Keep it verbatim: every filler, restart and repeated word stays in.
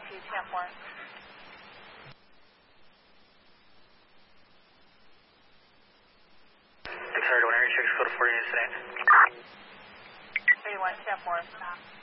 two ten four. six hundred one, six, go to forty incident. thirty-one ten four.